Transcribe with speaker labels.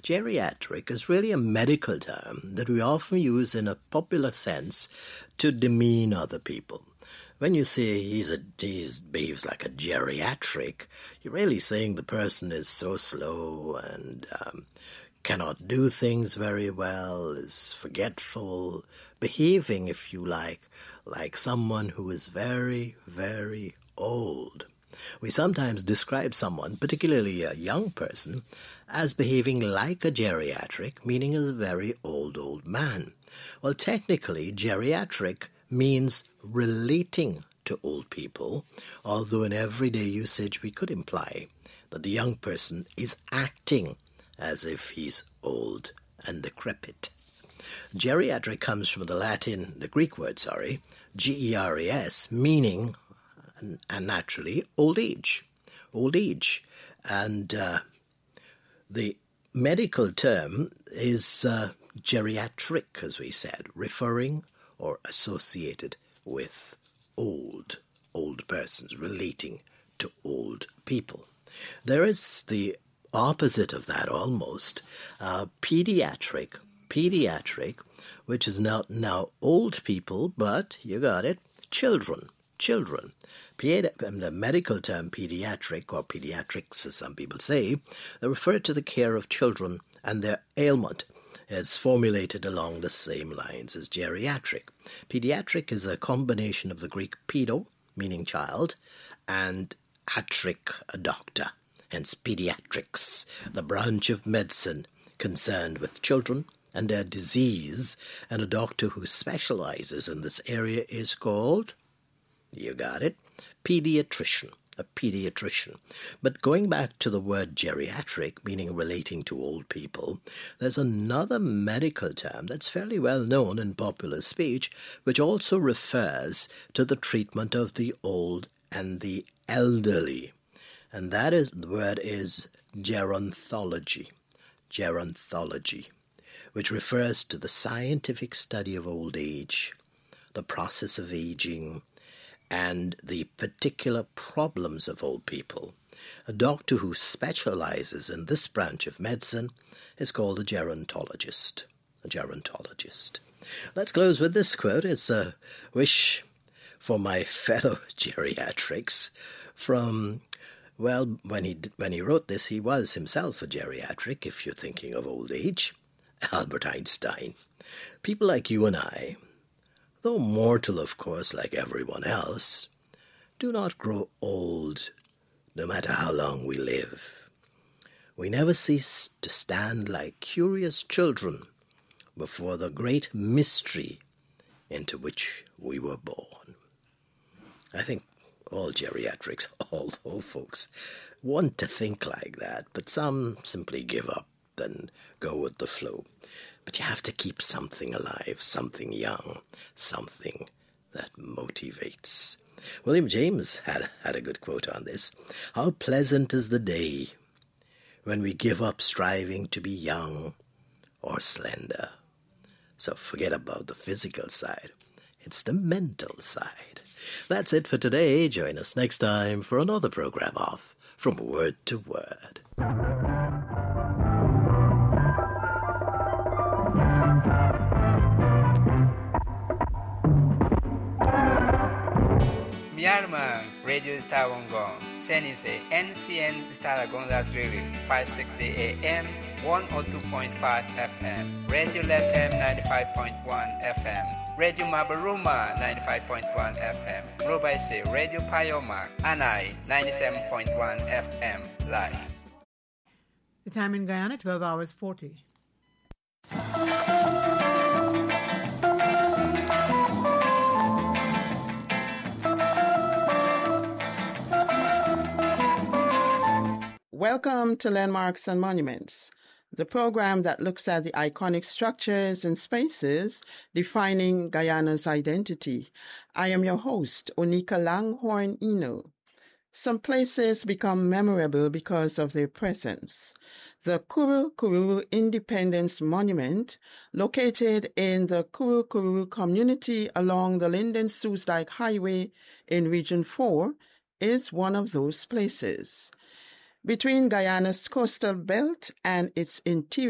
Speaker 1: Geriatric is really a medical term that we often use in a popular sense to demean other people. When you say he behaves like a geriatric, you're really saying the person is so slow and cannot do things very well, is forgetful, behaving, if you like someone who is very, very old. We sometimes describe someone, particularly a young person, as behaving like a geriatric, meaning a very old man. Well, technically, geriatric means relating to old people, although in everyday usage we could imply that the young person is acting as if he's old and decrepit. Geriatric comes from the Greek word, geres, meaning, and naturally, old age. And the medical term is geriatric, as we said, referring or associated with old persons, relating to old people. There is the opposite of that almost, pediatric, which is not now old people, but you got it, children. The medical term pediatric, or pediatrics as some people say, they refer to the care of children and their ailment. It's formulated along the same lines as geriatric. Pediatric is a combination of the Greek pedo, meaning child, and atric, a doctor, hence pediatrics, the branch of medicine concerned with children and their disease, and a doctor who specializes in this area is called, you got it, pediatrician. A pediatrician. But going back to the word geriatric, meaning relating to old people, there's another medical term that's fairly well known in popular speech, which also refers to the treatment of the old and the elderly. And the word is gerontology, which refers to the scientific study of old age, the process of aging, and the particular problems of old people. A doctor who specializes in this branch of medicine is called a gerontologist. Let's close with this quote. It's a wish for my fellow geriatrics from, well, when he wrote this, he was himself a geriatric, if you're thinking of old age, Albert Einstein. People like you and I, though mortal, of course, like everyone else, do not grow old no matter how long we live. We never cease to stand like curious children before the great mystery into which we were born. I think all geriatrics, all old folks, want to think like that, but some simply give up and go with the flow. But you have to keep something alive, something young, something that motivates. William James had a good quote on this. How pleasant is the day when we give up striving to be young or slender. So forget about the physical side. It's the mental side. That's it for today. Join us next time for another program of From Word to Word.
Speaker 2: Myanmar Radio Tawangong, Senise NCN Taragon Latrili, 560 AM, 102.5 FM, Radio FM 95.1 FM, Radio Mabaruma 95.1 FM, Robaise Radio Payoma, Anai 97.1 FM, live.
Speaker 3: The time in Guyana, 12 hours 40.
Speaker 4: Welcome to Landmarks and Monuments, the program that looks at the iconic structures and spaces defining Guyana's identity. I am your host, Onika Langhorn Eno. Some places become memorable because of their presence. The Kuru Kuru Independence Monument, located in the Kuru Kuru community along the Linden-Soesdijk Highway in Region 4, is one of those places. Between Guyana's coastal belt and its interior